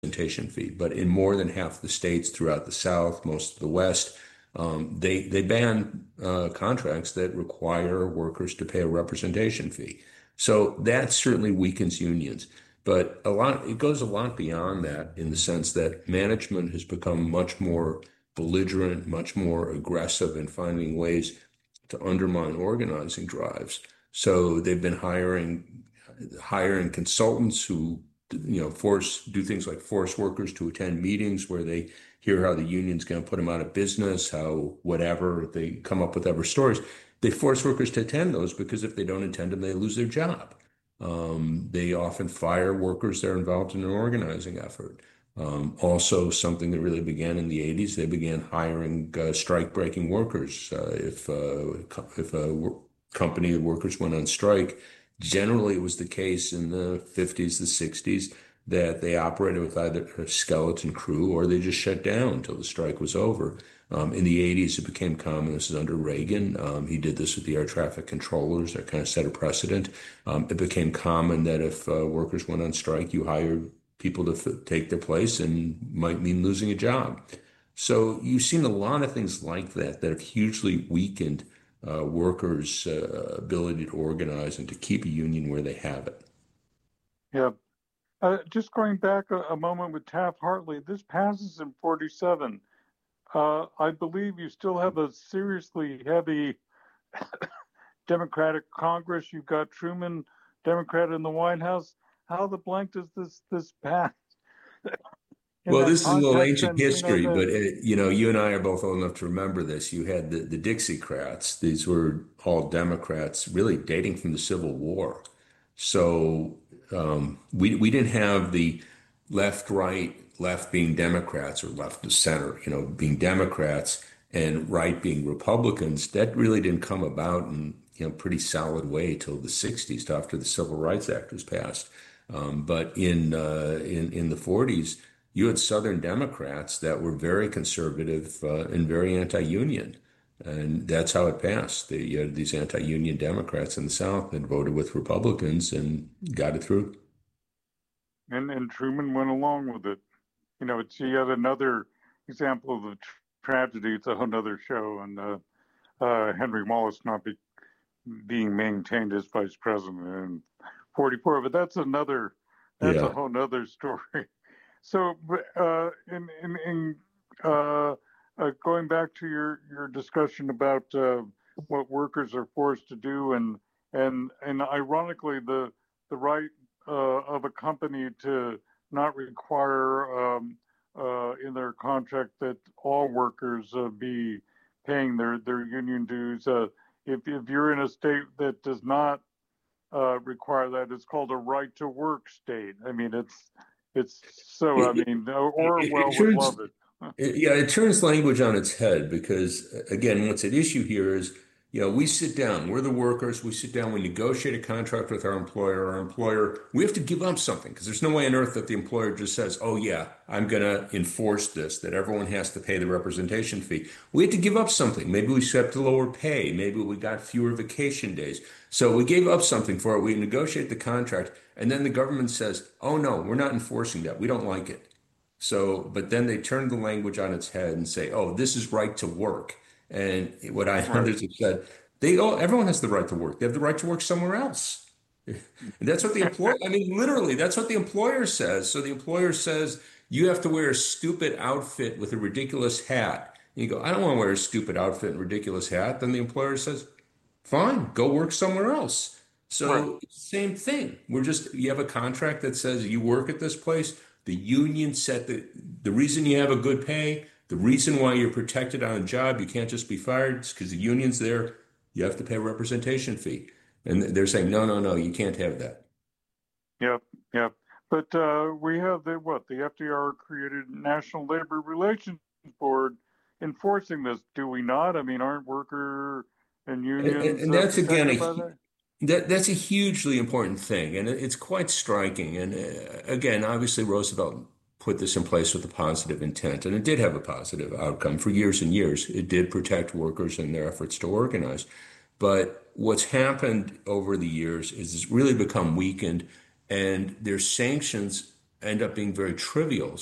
representation fee. But in more than half the states throughout the South, most of the West, they ban contracts that require workers to pay a representation fee. So that certainly weakens unions. But it goes a lot beyond that in the sense that management has become much more belligerent, much more aggressive in finding ways to undermine organizing drives. So they've been hiring consultants who do things like force workers to attend meetings where they hear how the union's going to put them out of business, how whatever they come up with other stories. They force workers to attend those because if they don't attend them, they lose their job. They often fire workers that are involved in an organizing effort. Also, something that really began in the 80s, they began hiring strike-breaking workers. If a company of workers went on strike, generally it was the case in the 50s, the 60s, that they operated with either a skeleton crew or they just shut down until the strike was over. In the 80s, it became common. This is under Reagan. He did this with the air traffic controllers. That kind of set a precedent. It became common that if workers went on strike, you hired people to take their place and might mean losing a job. So you've seen a lot of things like that have hugely weakened workers' ability to organize and to keep a union where they have it. Yeah. Just going back a moment with Taft-Hartley, this passes in 47. I believe you still have a seriously heavy Democratic Congress. You've got Truman, Democrat in the White House. How the blank does this pass? Well, this is a little ancient history, but you and I are both old enough to remember this. You had the Dixiecrats. These were all Democrats, really dating from the Civil War. So we didn't have the left, right, left being Democrats or left to center, being Democrats and right being Republicans. That really didn't come about in pretty solid way till the 60s, after the Civil Rights Act was passed. But in the 40s, you had Southern Democrats that were very conservative and very anti-union. And that's how it passed. You had these anti-union Democrats in the South that voted with Republicans and got it through. And Truman went along with it. It's yet another example of the tragedy. It's a whole other show. And Henry Wallace not being maintained as vice president in 44. But that's a whole nother story. So, going back to your discussion about what workers are forced to do, and ironically, the right of a company to not require in their contract that all workers be paying their union dues. If you're in a state that does not require that, it's called a right to work state. I mean, it's so. I mean, Orwell would love it. It turns language on its head because, again, what's at issue here is, we sit down, we're the workers, we sit down, we negotiate a contract with our employer, we have to give up something because there's no way on earth that the employer just says, oh yeah, I'm going to enforce this, that everyone has to pay the representation fee. We had to give up something. Maybe we accept lower pay. Maybe we got fewer vacation days. So we gave up something for it. We negotiate the contract and then the government says, oh no, we're not enforcing that. We don't like it. So, but then they turn the language on its head and say, oh, this is right to work. And what others have said, everyone has the right to work. They have the right to work somewhere else. And that's what the employer, literally, that's what the employer says. So the employer says, you have to wear a stupid outfit with a ridiculous hat. And you go, I don't want to wear a stupid outfit and ridiculous hat. Then the employer says, fine, go work somewhere else. So same thing. You have a contract that says you work at this place. The union set the reason you have a good pay, the reason why you're protected on a job, you can't just be fired because the union's there. You have to pay a representation fee. And they're saying, no, you can't have that. Yep. But we have the FDR created National Labor Relations Board enforcing this, do we not? I mean, aren't worker and unions and that's again that's a hugely important thing, and it's quite striking. And again, obviously Roosevelt put this in place with a positive intent, and it did have a positive outcome for years and years. It did protect workers in their efforts to organize. But what's happened over the years is it's really become weakened, and there's sanctions end up being very trivial.